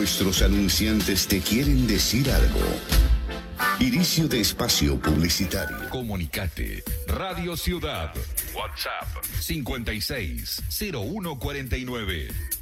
nuestros anunciantes te quieren decir algo. Inicio de espacio publicitario. Comunicate. Radio Ciudad. WhatsApp 56 0149.